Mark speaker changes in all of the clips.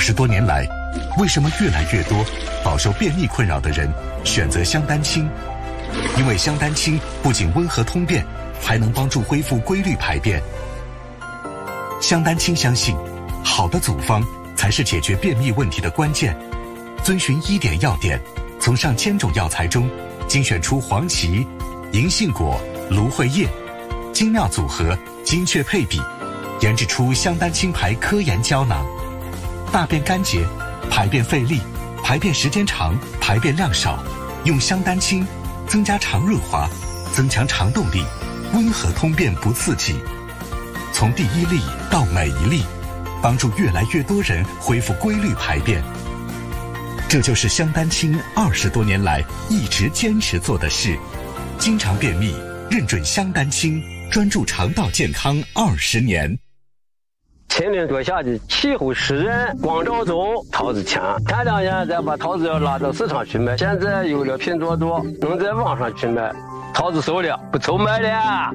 Speaker 1: 20多年来，为什么越来越多饱受便秘困扰的人选择香丹青？因为香丹青不仅温和通便，还能帮助恢复规律排便。香丹青相信，好的组方才是解决便秘问题的关键。遵循1点要点，从上千种药材中精选出黄芪、银杏果、芦荟叶，精妙组合，精确配比，研制出香丹青牌科研胶囊。大便干结，排便费力，排便时间长，排便量少，用香丹青增加肠润滑，增强肠动力，温和通便不刺激。从第一粒到每一粒，帮助越来越多人恢复规律排便。这就是香丹青20多年来一直坚持做的事。经常便秘，认准香丹青，专注肠道健康20年。
Speaker 2: 前年多下的气候湿润，光照足，桃子强。前2年再把桃子要拉到市场去卖，现在有了拼多多，能在网上去卖，桃子熟了，不愁卖了。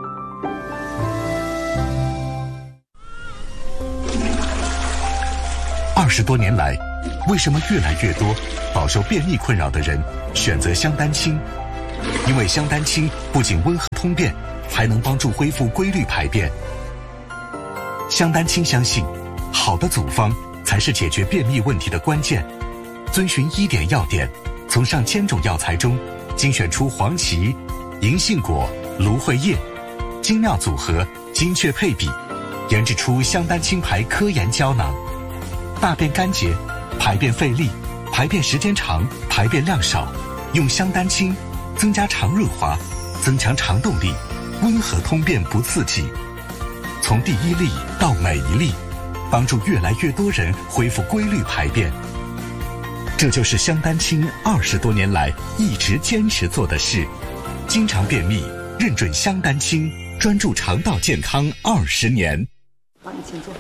Speaker 1: 20多年来，为什么越来越多饱受便秘困扰的人选择香丹青？因为香丹青不仅温和通便，还能帮助恢复规律排便。香丹青相信，好的组方才是解决便秘问题的关键。遵循1点要点，从上千种药材中精选出黄芪、银杏果、芦荟叶，精妙组合，精确配比，研制出香丹青牌科研胶囊。大便干结，排便费力，排便时间长，排便量少，用香丹青增加肠润滑，增强肠动力，温和通便不刺激。从第一粒到每一粒，帮助越来越多人恢复规律排便。这就是香丹青20多年来一直坚持做的事。经常便秘，认准香丹青，专注肠道健康20年。
Speaker 3: 好，你请坐。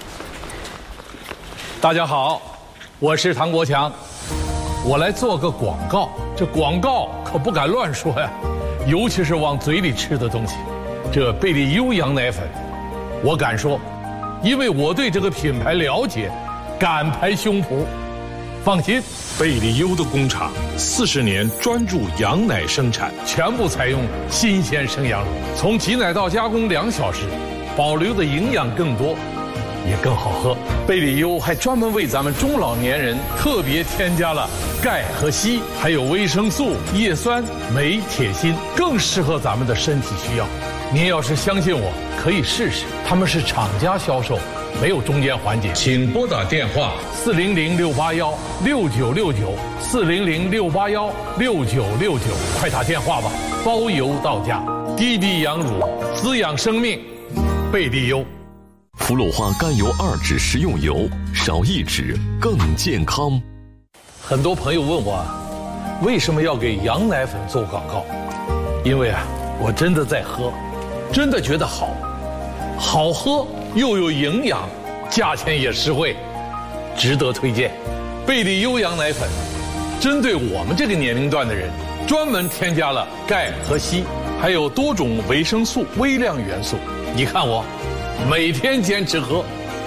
Speaker 4: 大家好，我是唐国强，我来做个广告。这广告可不敢乱说呀，尤其是往嘴里吃的东西。这贝利优羊奶粉，我敢说，因为我对这个品牌了解，敢拍胸脯。放心，
Speaker 5: 贝利优的工厂40年专注羊奶生产，
Speaker 4: 全部采用新鲜生羊乳，从挤奶到加工2小时，保留的营养更多，也更好喝。贝利优还专门为咱们中老年人特别添加了钙和硒，还有维生素、叶酸、镁、铁、锌，更适合咱们的身体需要。您要是相信我，可以试试。他们是厂家销售，没有中间环节。
Speaker 5: 请拨打电话
Speaker 4: 400-681-6969，400-681-6969，快打电话吧，包邮到家。滴滴羊乳，滋养生命，贝利优。
Speaker 6: 氟鲁化甘油2酯食用油，少1酯更健康。
Speaker 4: 很多朋友问我，为什么要给羊奶粉做广告？因为我真的在喝，真的觉得好喝又有营养，价钱也实惠，值得推荐。贝利优羊奶粉针对我们这个年龄段的人，专门添加了钙和硒，还有多种维生素、微量元素。你看我每天坚持喝。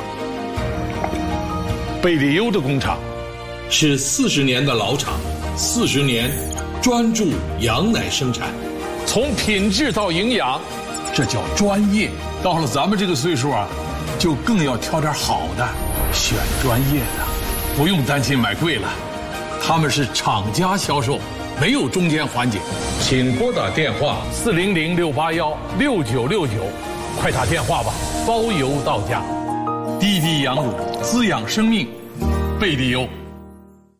Speaker 4: 贝利优的工厂
Speaker 5: 是40年的老厂，40年专注羊奶生产，
Speaker 4: 从品质到营养，这叫专业。到了咱们这个岁数就更要挑点好的，选专业的，不用担心买贵了。他们是厂家销售，没有中间环节。
Speaker 5: 请拨打电话
Speaker 4: 400-681-6969，快打电话吧，包邮到家。滴滴羊乳，滋养生命，贝利优。